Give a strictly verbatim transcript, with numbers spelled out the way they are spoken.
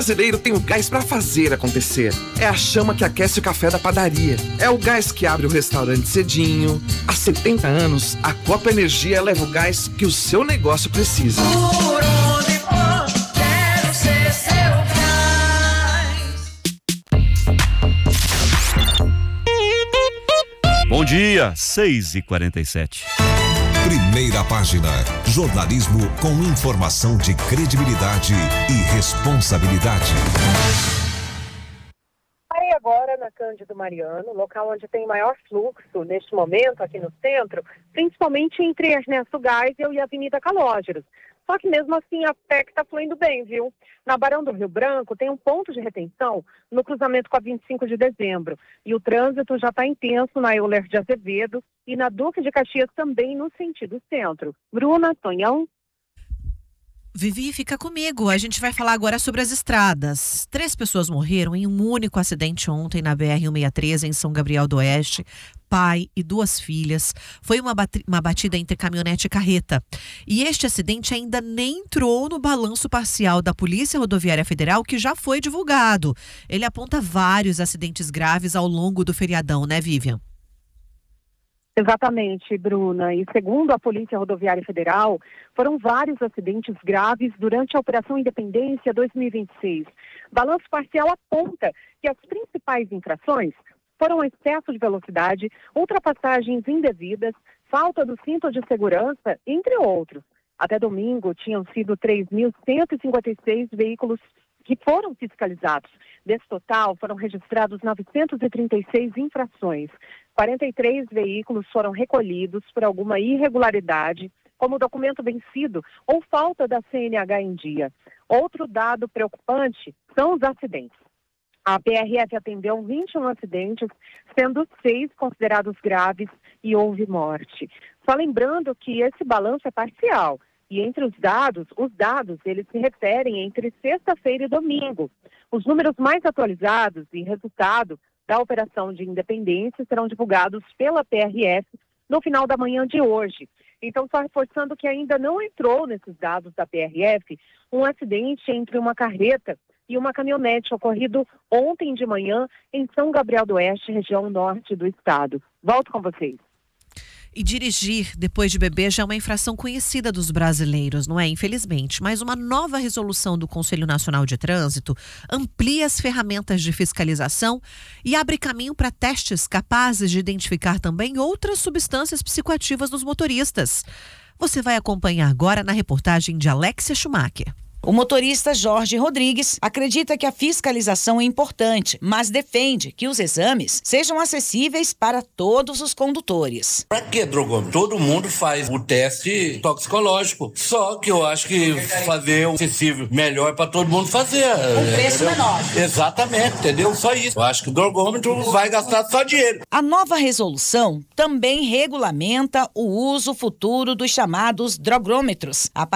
brasileiro tem o gás para fazer acontecer. É a chama que aquece o café da padaria. É o gás que abre o restaurante cedinho. Há setenta anos, a Copa Energia leva o gás que o seu negócio precisa. Por onde for, quero ser seu gás. Bom dia, seis e quarenta e sete. Primeira página. Jornalismo com informação de credibilidade e responsabilidade. Parei agora na Cândido Mariano, local onde tem maior fluxo neste momento aqui no centro, principalmente entre Ernesto Geisel e a Avenida Calógeros. Só que mesmo assim a P E C está fluindo bem, viu? Na Barão do Rio Branco tem um ponto de retenção no cruzamento com a vinte e cinco de dezembro. E o trânsito já está intenso na Euler de Azevedo e na Duque de Caxias também no sentido centro. Bruna, Tonhão. Vivi, fica comigo. A gente vai falar agora sobre as estradas. Três pessoas morreram em um único acidente ontem na B R cento e sessenta e três em São Gabriel do Oeste. Pai e duas filhas. Foi uma, bat- uma batida entre caminhonete e carreta. E este acidente ainda nem entrou no balanço parcial da Polícia Rodoviária Federal, que já foi divulgado. Ele aponta vários acidentes graves ao longo do feriadão, né, Vivian? Exatamente, Bruna. E segundo a Polícia Rodoviária Federal, foram vários acidentes graves durante a Operação Independência dois mil e vinte e seis. Balanço parcial aponta que as principais infrações foram excesso de velocidade, ultrapassagens indevidas, falta do cinto de segurança, entre outros. Até domingo, tinham sido três mil cento e cinquenta e seis veículos que foram fiscalizados. Desse total, foram registrados novecentos e trinta e seis infrações. quarenta e três veículos foram recolhidos por alguma irregularidade, como documento vencido ou falta da C N H em dia. Outro dado preocupante são os acidentes. A P R F atendeu vinte e um acidentes, sendo seis considerados graves e houve morte. Só lembrando que esse balanço é parcial. E entre os dados, os dados, eles se referem entre sexta-feira e domingo. Os números mais atualizados e resultado da Operação de Independência serão divulgados pela P R F no final da manhã de hoje. Então, só reforçando que ainda não entrou nesses dados da P R F um acidente entre uma carreta e uma caminhonete ocorrido ontem de manhã em São Gabriel do Oeste, região norte do estado. Volto com vocês. E dirigir depois de beber já é uma infração conhecida dos brasileiros, não é? Infelizmente. Mas uma nova resolução do Conselho Nacional de Trânsito amplia as ferramentas de fiscalização e abre caminho para testes capazes de identificar também outras substâncias psicoativas nos motoristas. Você vai acompanhar agora na reportagem de Alexia Schumacher. O motorista Jorge Rodrigues acredita que a fiscalização é importante, mas defende que os exames sejam acessíveis para todos os condutores. Pra que drogômetro? Todo mundo faz o teste toxicológico, só que eu acho que fazer o acessível melhor para todo mundo fazer. Um preço menor. Exatamente, entendeu? Só isso. Eu acho que o drogômetro vai gastar só dinheiro. A nova resolução também regulamenta o uso futuro dos chamados drogômetros. A